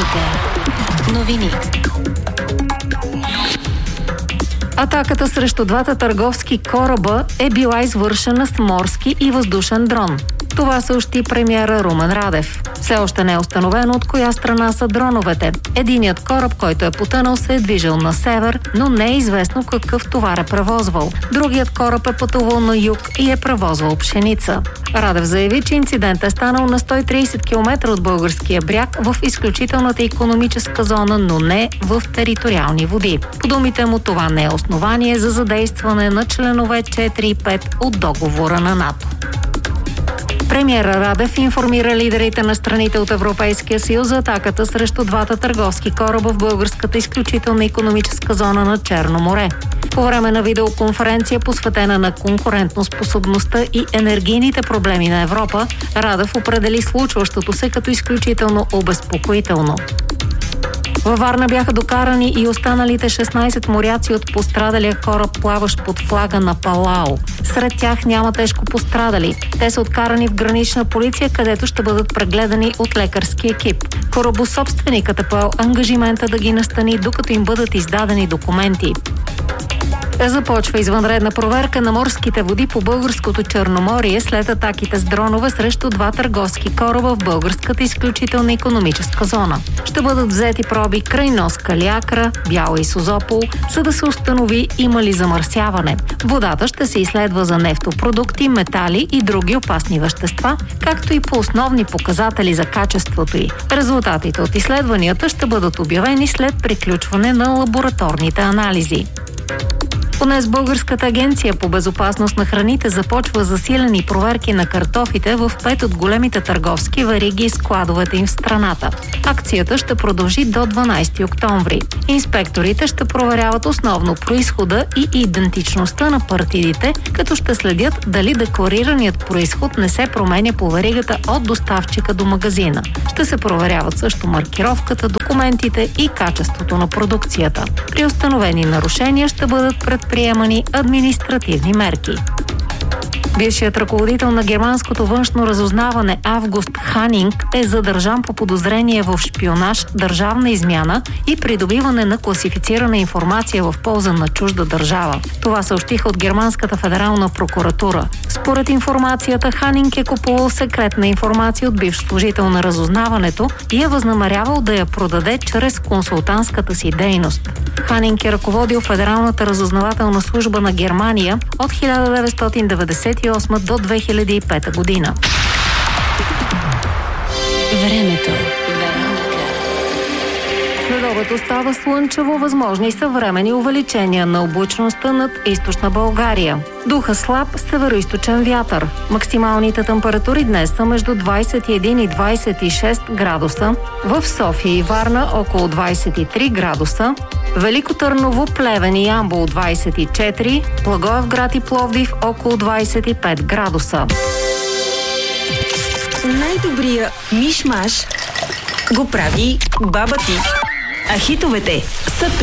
Вероника. Новини. Атаката срещу двата търговски кораба е била извършена с морски и въздушен дрон. Това съобщи премиера Румен Радев. Все още не е установено от коя страна са дроновете. Единият кораб, който е потънал, се е движил на север, но не е известно какъв товар е превозвал. Другият кораб е пътувал на юг и е превозвал пшеница. Радев заяви, че инцидент е станал на 130 км от българския бряг в изключителната икономическа зона, но не в териториални води. По думите му, това не е основание за задействане на членове 4 и 5 от договора на НАТО. Премиера Радев информира лидерите на страните от Европейския съюз за атаката срещу двата търговски кораба в българската изключителна икономическа зона на Черно море. По време на видеоконференция, посветена на конкурентноспособността и енергийните проблеми на Европа, Радев определи случващото се като изключително обезпокоително. Във Варна бяха докарани и останалите 16 моряци от пострадалия кораб, плаващ под флага на Палау. Сред тях няма тежко пострадали. Те са откарани в гранична полиция, където ще бъдат прегледани от лекарски екип. Корабособственикът е поел ангажимента да ги настани, докато им бъдат издадени документи. Започва извънредна проверка на морските води по българското Черноморие след атаките с дронове срещу два търговски кораба в българската изключителна икономическа зона. Ще бъдат взети проби край нос Калиакра, Бяла и Созопол, за да се установи има ли замърсяване. Водата ще се изследва за нефтопродукти, метали и други опасни вещества, както и по основни показатели за качеството й. Резултатите от изследванията ще бъдат обявени след приключване на лабораторните анализи. Днес Българската агенция по безопасност на храните започва засилени проверки на картофите в 5 от големите търговски вериги и складовете им в страната. Акцията ще продължи до 12 октомври. Инспекторите ще проверяват основно произхода и идентичността на партидите, като ще следят дали декларираният произход не се променя по веригата от доставчика до магазина. Ще се проверяват също маркировката, документите и качеството на продукцията. При установени нарушения ще бъдат предприемани административни мерки. Бившият ръководител на германското външно разузнаване Август Ханинг е задържан по подозрение в шпионаж, държавна измяна и придобиване на класифицирана информация в полза на чужда държава. Това съобщиха от Германската федерална прокуратура. Според информацията, Ханинг е купувал секретна информация от бивш служител на разузнаването и е възнамерявал да я продаде чрез консултантската си дейност. Ханинг е ръководил Федералната разузнавателна служба на Германия от 1998 до 2005 година. Времето. Следобед остава слънчево, възможни са временни увеличения на облачността над източна България. Духа слаб североизточен вятър. Максималните температури днес са между 21 и 26 градуса. В София и Варна около 23 градуса. Велико Търново, Плевен и Ямбол 24. Благоевград и Пловдив около 25 градуса. Най-добрия миш-маш го прави баба ти. А хитовете са